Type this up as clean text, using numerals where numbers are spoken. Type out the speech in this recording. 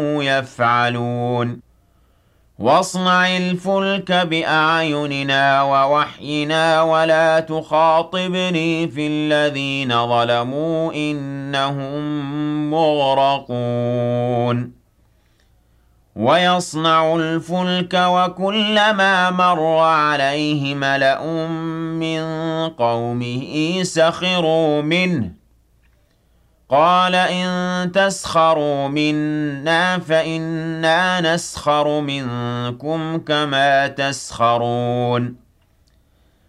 يفعلون واصنع الفلك بأعيننا ووحينا ولا تخاطبني في الذين ظلموا إنهم مغرقون ويصنع الفلك وكلما مر عليه ملأ من قومه سخروا منه قال إن تسخروا منا فإنا نسخر منكم كما تسخرون